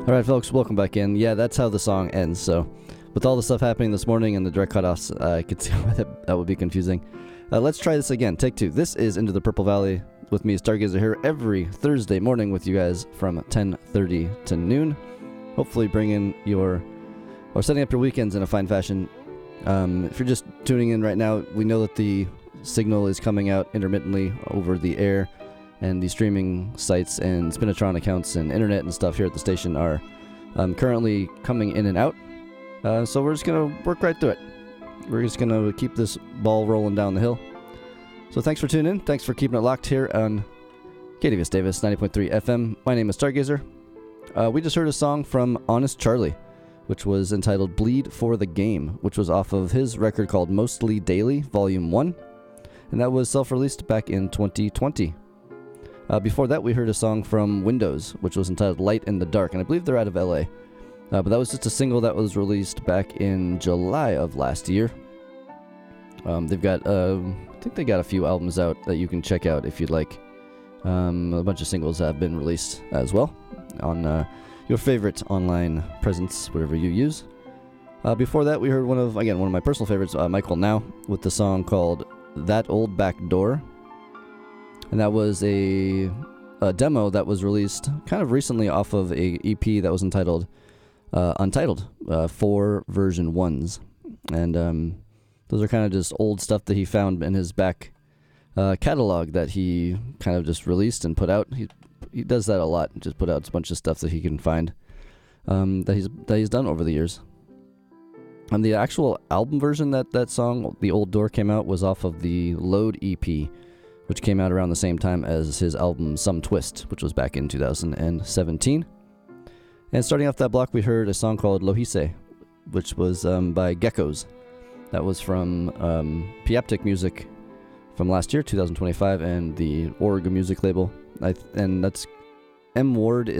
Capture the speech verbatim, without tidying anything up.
All right, folks, welcome back in. Yeah, that's how the song ends. So, with all the stuff happening this morning and the direct cutoffs, uh, I could see why that, that would be confusing. Uh, let's try this again. Take two. This is Into the Purple Valley with me, Stargazer, here every Thursday morning with you guys from ten thirty to noon. Hopefully, bringing your or setting up your weekends in a fine fashion. Um, if you're just tuning in right now, we know that the signal is coming out intermittently over the air. And the streaming sites and Spinatron accounts and internet and stuff here at the station are um, currently coming in and out. Uh, so we're just going to work right through it. We're just going to keep this ball rolling down the hill. So thanks for tuning in. Thanks for keeping it locked here on K D V S Davis ninety point three F M. My name is Stargazer. Uh, we just heard a song from Honest Charlie, which was entitled Bleed for the Game, which was off of his record called Mostly Daily, Volume one. And that was self-released back in twenty twenty. Uh, before that, we heard a song from Windows, which was entitled Light in the Dark, and I believe they're out of L A. Uh, but that was just a single that was released back in July of last year. Um, they've got, uh, I think they got a few albums out that you can check out if you'd like. Um, a bunch of singles have been released as well on uh, your favorite online presence, whatever you use. Uh, before that, we heard one of, again, one of my personal favorites, uh, Michael Now, with the song called That Old Back Door. And that was a, a demo that was released kind of recently off of a E P that was entitled uh, Untitled, uh, four version ones. And um, those are kind of just old stuff that he found in his back uh, catalog that he kind of just released and put out. He he does that a lot, just put out a bunch of stuff that he can find um, that he's that he's done over the years. And the actual album version that that song, The Old Door, came out was off of the Load E P, which came out around the same time as his album Some Twist, which was back in two thousand seventeen. And starting off that block, we heard a song called Lohise, which was um, by Geckos. That was from um, Piaptic Music from last year, two thousand twenty-five, and the Org music label. I th- and that's M. Ward